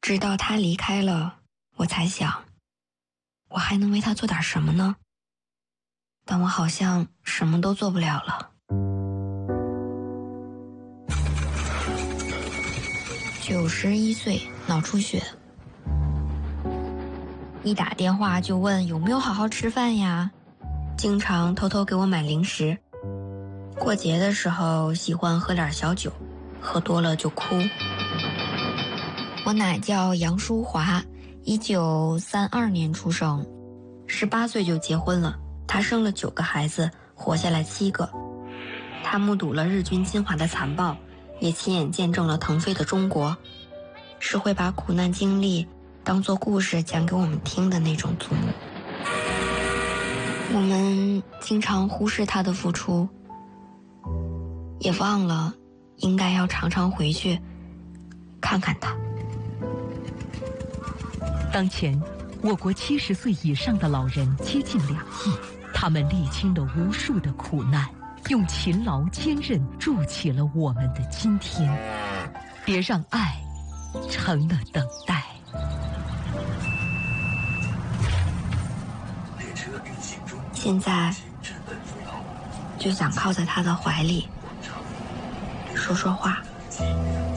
直到他离开了，我才想，我还能为他做点什么呢？但我好像什么都做不了了。91岁，脑出血，一打电话就问有没有好好吃饭呀，经常偷偷给我买零食，过节的时候喜欢喝点小酒，喝多了就哭。我奶叫杨淑华，1932年出生，18岁就结婚了。她生了9个孩子，活下来7个。她目睹了日军侵华的残暴，也亲眼见证了腾飞的中国，是会把苦难经历当作故事讲给我们听的那种祖母。我们经常忽视她的付出，也忘了应该要常常回去看看她。 当前，我国70岁以上的老人接近2亿，他们历经了无数的苦难，用勤劳坚韧筑起了我们的今天。别让爱成了等待。 现在就想靠在他的怀里说说话。